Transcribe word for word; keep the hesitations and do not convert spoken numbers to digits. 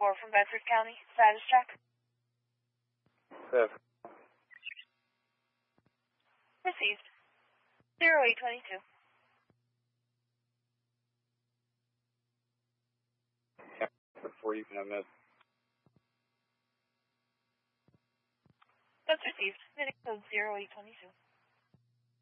four from Bedford County. Status check. Fifth. Received. zero eight twenty-two. Before you can have missed. That's received. Video code zero eight twenty-two.